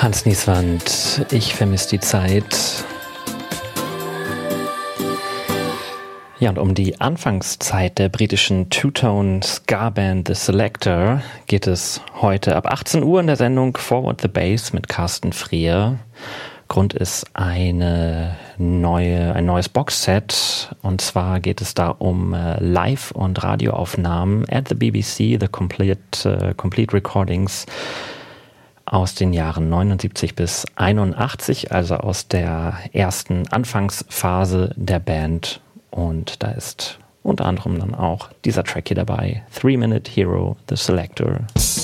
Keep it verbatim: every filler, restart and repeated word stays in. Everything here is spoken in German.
Hans Nieswand, ich vermisse die Zeit. Ja, und um die Anfangszeit der britischen Two-Tone-Ska-Band The Selecter geht es heute ab achtzehn Uhr in der Sendung Forward the Bass mit Carsten Freer. Grund ist eine neue, ein neues Boxset, und zwar geht es da um äh, Live- und Radioaufnahmen at the B B C, the Complete, uh, complete Recordings aus den Jahren neunundsiebzig bis einundachtzig, also aus der ersten Anfangsphase der Band. Und da ist unter anderem dann auch dieser Track hier dabei, Three Minute Hero, The Selecter.